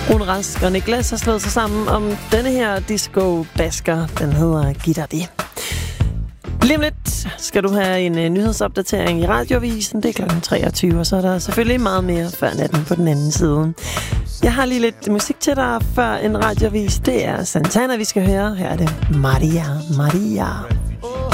Rune Rask og Niklas har slået sig sammen om denne her disco-basker. Den hedder Gitter det. Lige om lidt skal du have en nyhedsopdatering i Radioavisen. Det er klokken 23, og så er der selvfølgelig meget mere før natten på den anden side. Jeg har lige lidt musik til dig før en radioavis. Det er Santana, vi skal høre. Her er det Maria, Maria.